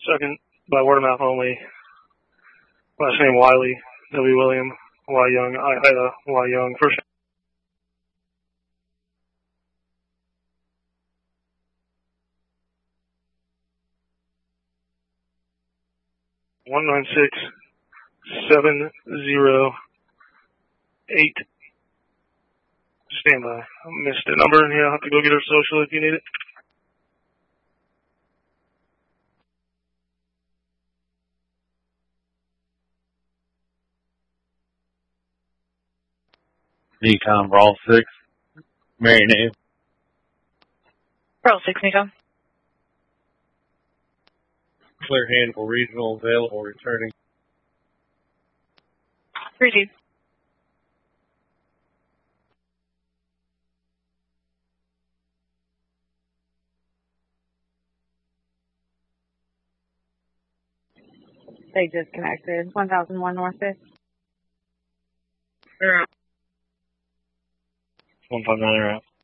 Second, by word of mouth only. Last name Wiley, W. William, Y. Young, I. Ida, Y. Young. First. $196,708. Stand by. I missed a number, and I'll have to go get her social if you need it. Decom, Brawl 6. Mary name. Brawl 6, Decom. Clear handful, regional, available, returning. 3-2. They disconnected. 1001 North 5th. They're out. 159, they're out.